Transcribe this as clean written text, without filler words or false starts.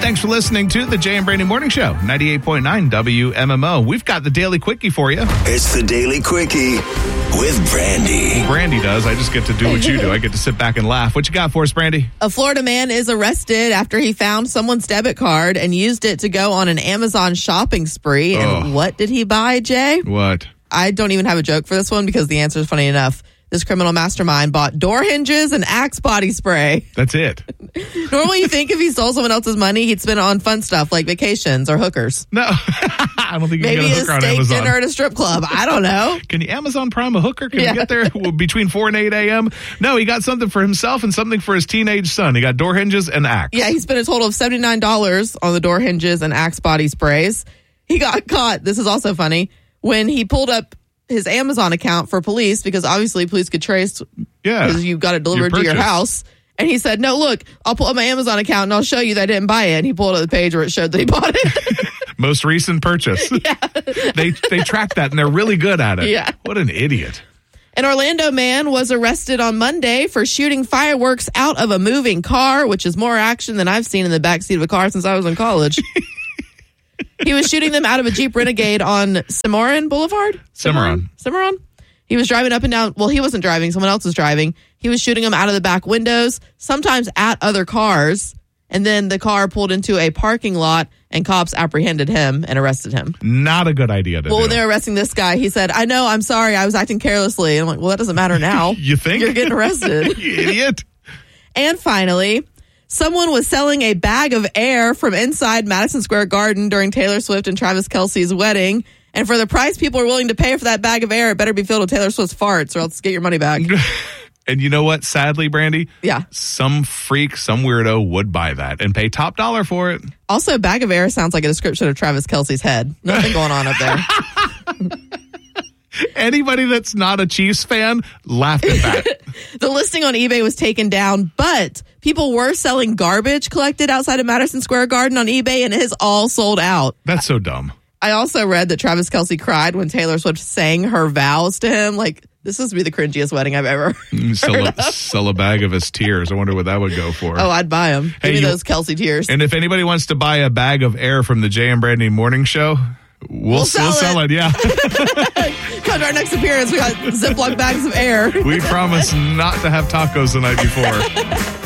Thanks for listening to the Jay and Brandy Morning Show, 98.9 WMMO. We've got the Daily Quickie for you. It's the Daily Quickie with Brandy. Brandy does. I just get to do what you do. I get to sit back and laugh. What you got for us, Brandy? A Florida man is arrested after he found someone's debit card and used it to go on an Amazon shopping spree. And what did he buy, Jay? What? I don't even have a joke for this one because the answer is funny enough. This criminal mastermind bought door hinges and Axe body spray. That's it. Normally, you think if he stole someone else's money, he'd spend it on fun stuff like vacations or hookers. No, I don't think you Maybe can get a a hooker on steak Amazon. dinner at a strip club. I don't know. Can you Amazon Prime a hooker? Can you get there between 4 and 8 a.m.? No, he got something for himself and something for his teenage son. He got door hinges and Axe. Yeah, he spent a total of $79 on the door hinges and Axe body sprays. He got caught. This is also funny. When he pulled up his Amazon account for police, because obviously police could trace because you got it delivered to your house. And he said, no, look, I'll pull up my Amazon account and I'll show you that I didn't buy it. And he pulled up the page where it showed that he bought it. Most recent purchase. Yeah. They track that and they're really good at it. Yeah. What an idiot. An Orlando man was arrested on Monday for shooting fireworks out of a moving car, which is more action than I've seen in the backseat of a car since I was in college. He was shooting them out of a Jeep Renegade on Cimarron Boulevard? Cimarron. He was driving up and down. Well, he wasn't driving. Someone else was driving. He was shooting them out of the back windows, sometimes at other cars. And then the car pulled into a parking lot and cops apprehended him and arrested him. Not a good idea to do. When they were arresting this guy, he said, I know, I'm sorry, I was acting carelessly. And I'm like, well, that doesn't matter now. You think? You're getting arrested. You idiot. And finally, someone was selling a bag of air from inside Madison Square Garden during Taylor Swift and Travis Kelce's wedding. And for the price people are willing to pay for that bag of air, it better be filled with Taylor Swift's farts or else get your money back. And you know what? Sadly, Brandy, Yeah. some freak, some weirdo would buy that and pay top dollar for it. Also, bag of air sounds like a description of Travis Kelce's head. Nothing going on up there. Anybody that's not a Chiefs fan, laugh at that. The listing on eBay was taken down, but people were selling garbage collected outside of Madison Square Garden on eBay, and it is all sold out. That's so dumb. I also read that Travis Kelce cried when Taylor Swift sang her vows to him. Like, this must be the cringiest wedding I've ever Sell a bag of his tears. I wonder what that would go for. Oh, I'd buy them. Give me those Kelce tears. And if anybody wants to buy a bag of air from the Jay and Brandy Morning Show, we'll sell it. Yeah. Come to our next appearance. We got Ziploc bags of air. We promise not to have tacos the night before.